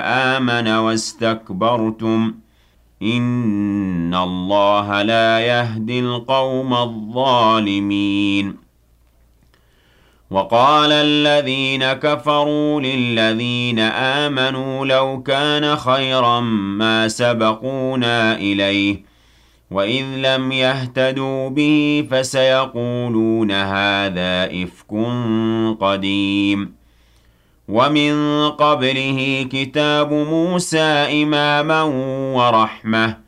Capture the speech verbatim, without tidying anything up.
آمن واستكبرتم إن الله لا يهدي القوم الظالمين وقال الذين كفروا للذين آمنوا لو كان خيرا ما سبقونا إليه وإذ لم يهتدوا به فسيقولون هذا إفك قديم ومن قبله كتاب موسى إماما ورحمة